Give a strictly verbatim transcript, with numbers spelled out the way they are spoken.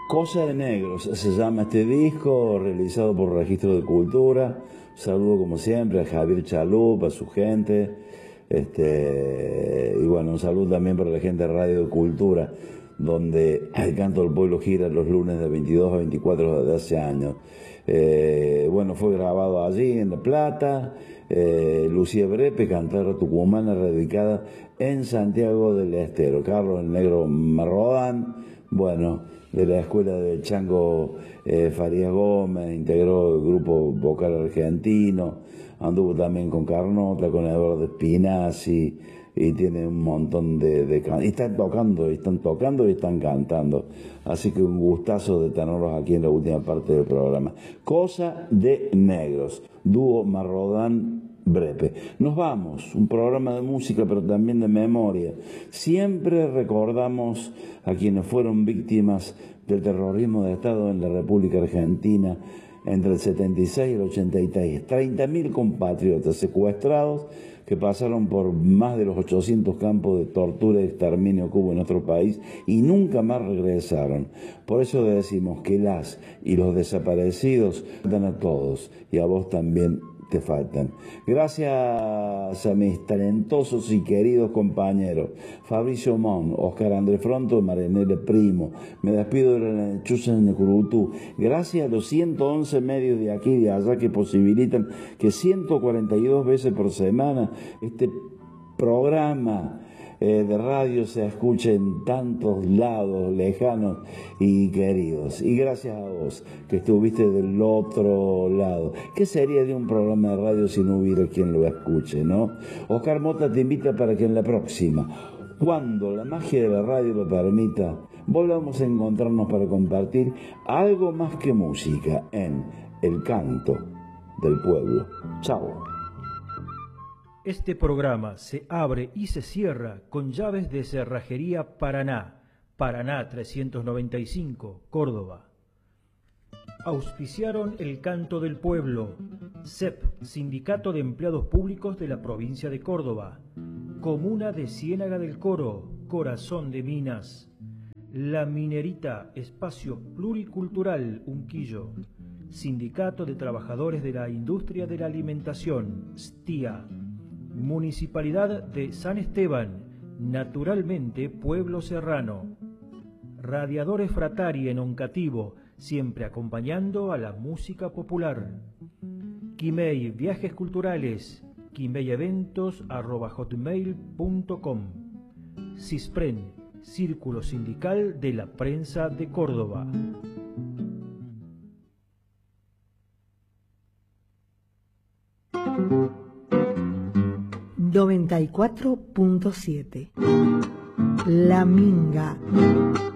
Cosa de Negros se llama este disco, realizado por Registro de Cultura. Saludo como siempre a Javier Chalup, a su gente. Este, y bueno, un saludo también para la gente de Radio de Cultura, donde el Canto del Pueblo gira los lunes de veintidós a veinticuatro de hace años. Eh, bueno, fue grabado allí en La Plata. Eh, Lucía Brepe, cantadora tucumana radicada en Santiago del Estero. Carlos el Negro Marrodán, bueno, de la escuela de Chango eh, Farías Gómez, integró el grupo vocal argentino, anduvo también con Carnota, con Eduardo Spinazzi, y tiene un montón de, de can... y están tocando, y están tocando y están cantando. Así que un gustazo de tenerlos aquí en la última parte del programa. Cosa de Negros, dúo Marrodán Brepe. Nos vamos, un programa de música pero también de memoria. Siempre recordamos a quienes fueron víctimas del terrorismo de Estado en la República Argentina entre el setenta y seis y el ochenta y tres. treinta mil compatriotas secuestrados que pasaron por más de los ochocientos campos de tortura y exterminio que hubo en nuestro país y nunca más regresaron. Por eso decimos que las y los desaparecidos dan a todos, y a vos también te faltan. Gracias a mis talentosos y queridos compañeros Fabricio Mon, Oscar Andrés Fronto, Marianela Primo. Me despido de la lechuza en Necurutú. Gracias a los ciento once medios de aquí y de allá que posibilitan que ciento cuarenta y dos veces por semana este programa Eh, de radio se escucha en tantos lados lejanos y queridos. Y gracias a vos que estuviste del otro lado. ¿Qué sería de un programa de radio si no hubiera quien lo escuche, no? Oscar Mota te invita para que en la próxima, cuando la magia de la radio lo permita, volvamos a encontrarnos para compartir algo más que música en El Canto del Pueblo. Chao. Este programa se abre y se cierra con llaves de Cerrajería Paraná, Paraná trescientos noventa y cinco, Córdoba. Auspiciaron El Canto del Pueblo, C E P, Sindicato de Empleados Públicos de la Provincia de Córdoba, Comuna de Ciénaga del Coro, Corazón de Minas, La Minerita, Espacio Pluricultural Unquillo, Sindicato de Trabajadores de la Industria de la Alimentación, S T I A, Municipalidad de San Esteban, naturalmente Pueblo Serrano. Radiadores Fratari en Oncativo, siempre acompañando a la música popular. Quimei Viajes Culturales, quimeyeventos arroba hotmail punto com. CISPREN, Círculo Sindical de la Prensa de Córdoba. noventa y cuatro punto siete La Minga.